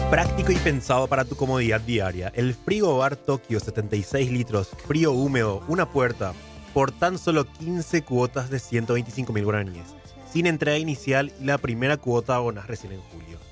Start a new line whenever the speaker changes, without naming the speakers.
Práctico y pensado para tu comodidad diaria. El Frigobar Tokio 76 litros, frío húmedo, una puerta, por tan solo 15 cuotas de 125.000 guaraníes. Sin entrega inicial y la primera cuota abonas recién en julio.